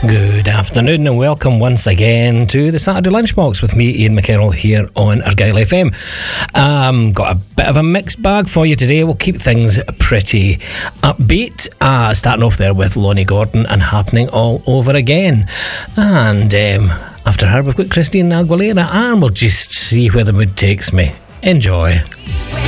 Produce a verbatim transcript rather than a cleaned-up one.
Good afternoon and welcome once again to the Saturday Lunchbox with me, Ian McKerrell, here on Argyle F M. Um, got a bit of a mixed bag for you today. We'll keep things pretty upbeat. Uh, starting off there with Lonnie Gordon and Happening All Over Again. And um, after her, we've got Christina Aguilera, and we'll just see where the mood takes me. Enjoy.